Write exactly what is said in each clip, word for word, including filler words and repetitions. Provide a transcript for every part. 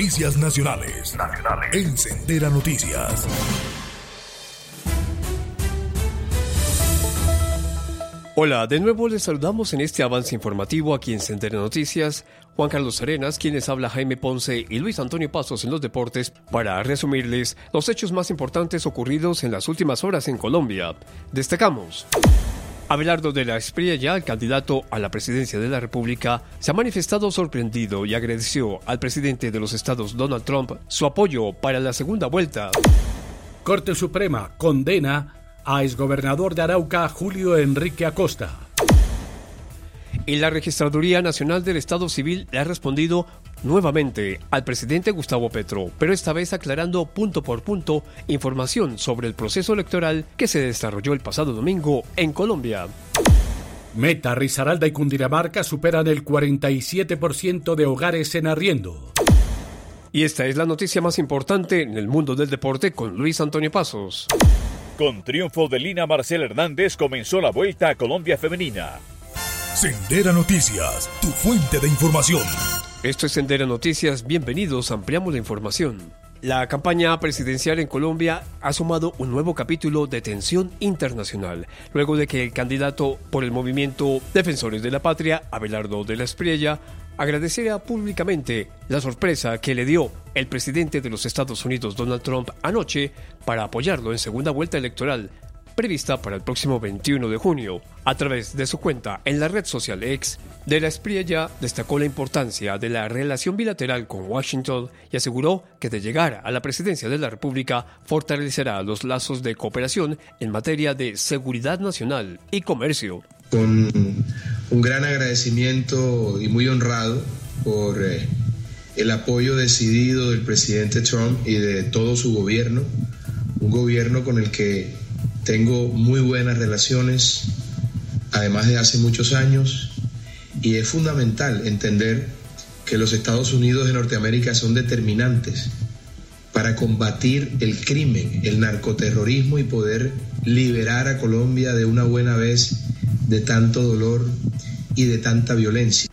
Noticias Nacionales. Nacionales. En Sendera Noticias. Hola, de nuevo les saludamos en este avance informativo aquí en Sendera Noticias. Juan Carlos Arenas, quienes habla Jaime Ponce y Luis Antonio Pasos en los deportes, para resumirles los hechos más importantes ocurridos en las últimas horas en Colombia. Destacamos: Abelardo de la Espriella, el candidato a la presidencia de la República, se ha manifestado sorprendido y agradeció al presidente de los Estados, Donald Trump, su apoyo para la segunda vuelta. Corte Suprema condena a exgobernador de Arauca, Julio Enrique Acosta. Y la Registraduría Nacional del Estado Civil le ha respondido nuevamente al presidente Gustavo Petro, pero esta vez aclarando punto por punto información sobre el proceso electoral que se desarrolló el pasado domingo en Colombia. Meta, Risaralda y Cundinamarca superan el cuarenta y siete por ciento de hogares en arriendo. Y esta es la noticia más importante en el mundo del deporte con Luis Antonio Pasos. Con triunfo de Lina Marcela Hernández comenzó la Vuelta a Colombia Femenina. Sendera Noticias, tu fuente de información. Esto es Sendera Noticias, bienvenidos, ampliamos la información. La campaña presidencial en Colombia ha sumado un nuevo capítulo de tensión internacional, luego de que el candidato por el movimiento Defensores de la Patria, Abelardo de la Espriella, agradeciera públicamente la sorpresa que le dio el presidente de los Estados Unidos, Donald Trump, anoche para apoyarlo en segunda vuelta electoral, prevista para el próximo veintiuno de junio. A través de su cuenta en la red social X, de la Espriella destacó la importancia de la relación bilateral con Washington y aseguró que de llegar a la presidencia de la República fortalecerá los lazos de cooperación en materia de seguridad nacional y comercio. Con un gran agradecimiento y muy honrado por eh, el apoyo decidido del presidente Trump y de todo su gobierno, un gobierno con el que tengo muy buenas relaciones, además de hace muchos años, y es fundamental entender que los Estados Unidos de Norteamérica son determinantes para combatir el crimen, el narcoterrorismo y poder liberar a Colombia de una buena vez de tanto dolor y de tanta violencia.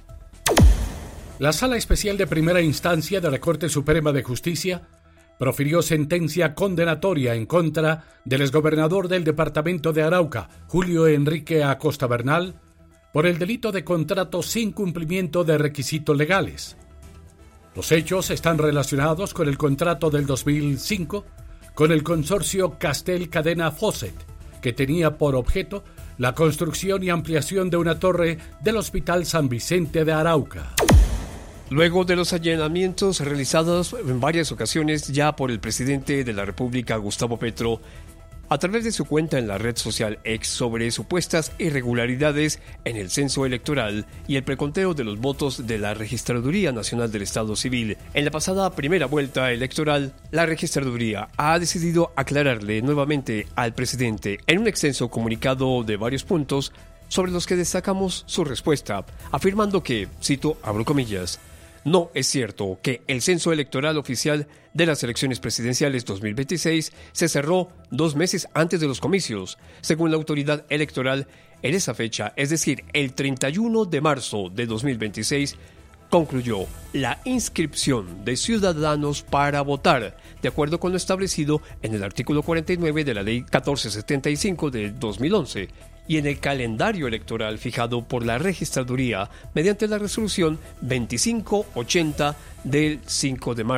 La Sala Especial de Primera Instancia de la Corte Suprema de Justicia profirió sentencia condenatoria en contra del exgobernador del departamento de Arauca, Julio Enrique Acosta Bernal, por el delito de contrato sin cumplimiento de requisitos legales. Los hechos están relacionados con el contrato del dos mil cinco con el consorcio Castel Cadena Fosset, que tenía por objeto la construcción y ampliación de una torre del Hospital San Vicente de Arauca. Luego de los allanamientos realizados en varias ocasiones ya por el presidente de la República, Gustavo Petro, a través de su cuenta en la red social X sobre supuestas irregularidades en el censo electoral y el preconteo de los votos de la Registraduría Nacional del Estado Civil. En la pasada primera vuelta electoral, la Registraduría ha decidido aclararle nuevamente al presidente en un extenso comunicado de varios puntos sobre los que destacamos su respuesta, afirmando que, cito, abro comillas, no es cierto que el censo electoral oficial de las elecciones presidenciales dos mil veintiséis se cerró dos meses antes de los comicios. Según la autoridad electoral, en esa fecha, es decir, el treinta y uno de marzo de dos mil veintiséis, concluyó la inscripción de ciudadanos para votar, de acuerdo con lo establecido en el artículo cuarenta y nueve de la Ley catorce setenta y cinco de dos mil once, y en el calendario electoral fijado por la Registraduría mediante la resolución veinticinco ochenta del cinco de marzo.